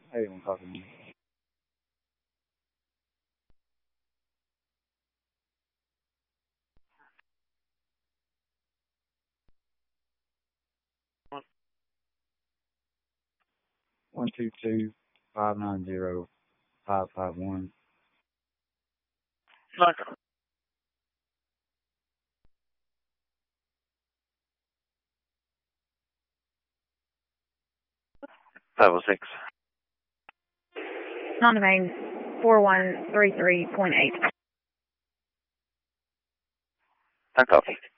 Hey, I'm talking to you. One. 122-590-551. Okay. 506. Non-domain 4133.8. I copy.